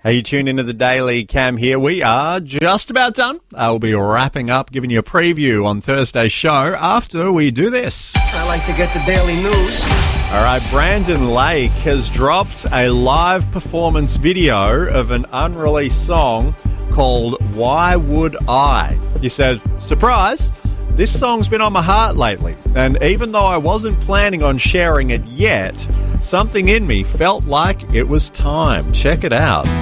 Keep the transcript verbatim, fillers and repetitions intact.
Hey, you tune into the Daily Cam here. We are just about done. I'll be wrapping up, giving you a preview on Thursday's show after we do this. I like to get the daily news. All right, Brandon Lake has dropped a live performance video of an unreleased song called Why Would I? He said, surprise, this song's been on my heart lately, and even though I wasn't planning on sharing it yet, something in me felt like it was time. Check it out.